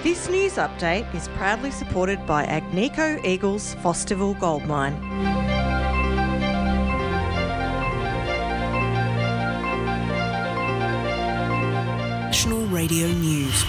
This news update is proudly supported by Agnico Eagle's Fosterville Gold Mine. National Radio News.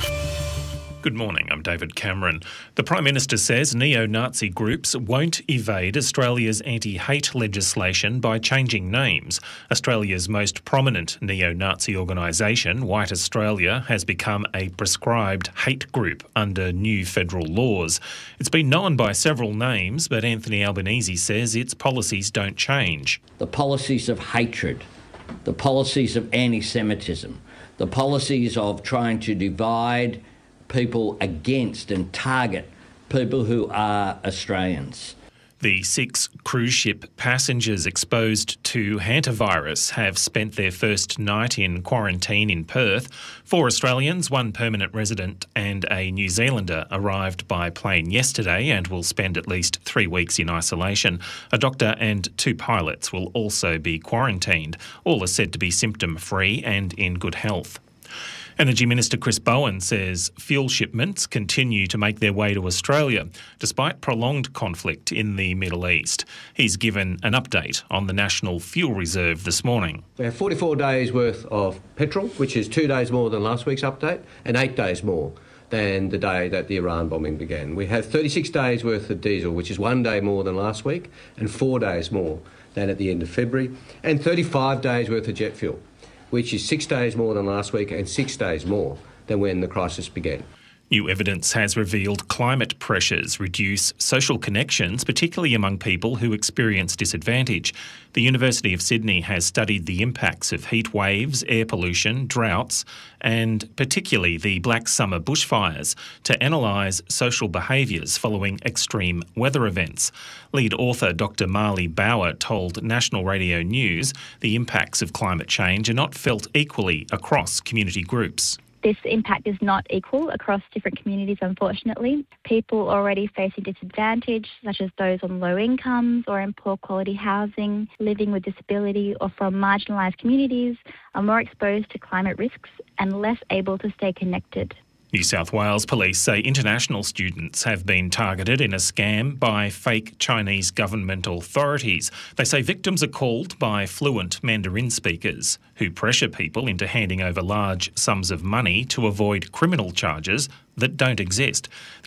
Good morning, I'm David Cameron. The Prime Minister says neo-Nazi groups won't evade Australia's anti-hate legislation by changing names. Australia's most prominent neo-Nazi organisation, White Australia, has become a prescribed hate group under new federal laws. It's been known by several names, but Anthony Albanese says its policies don't change. The policies of hatred, the policies of anti-Semitism, the policies of trying to divide people against and target people who are Australians. The 6 cruise ship passengers exposed to hantavirus have spent their first night in quarantine in Perth. 4 Australians, 1 permanent resident and a New Zealander arrived by plane yesterday and will spend at least 3 weeks in isolation. A doctor and 2 pilots will also be quarantined. All are said to be symptom-free and in good health. Energy Minister Chris Bowen says fuel shipments continue to make their way to Australia, despite prolonged conflict in the Middle East. He's given an update on the National Fuel Reserve this morning. We have 44 days worth of petrol, which is 2 days more than last week's update, and 8 days more than the day that the Iran bombing began. We have 36 days worth of diesel, which is 1 day more than last week, and 4 days more than at the end of February, and 35 days worth of jet fuel, which is 6 days more than last week and 6 days more than when the crisis began. New evidence has revealed climate pressures reduce social connections, particularly among people who experience disadvantage. The University of Sydney has studied the impacts of heat waves, air pollution, droughts, and particularly the Black Summer bushfires to analyse social behaviours following extreme weather events. Lead author Dr. Marley Bauer told National Radio News the impacts of climate change are not felt equally across community groups. This impact is not equal across different communities, unfortunately. People already facing disadvantage, such as those on low incomes or in poor quality housing, living with disability or from marginalised communities, are more exposed to climate risks and less able to stay connected. New South Wales police say international students have been targeted in a scam by fake Chinese government authorities. They say victims are called by fluent Mandarin speakers who pressure people into handing over large sums of money to avoid criminal charges that don't exist.